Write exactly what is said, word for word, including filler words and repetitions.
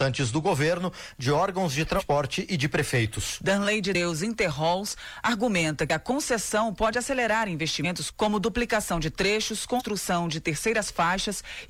representantes do governo, de órgãos de transporte e de prefeitos. Darley de Deus Interrols argumenta que a concessão pode acelerar investimentos como duplicação de trechos, construção de terceiras faixas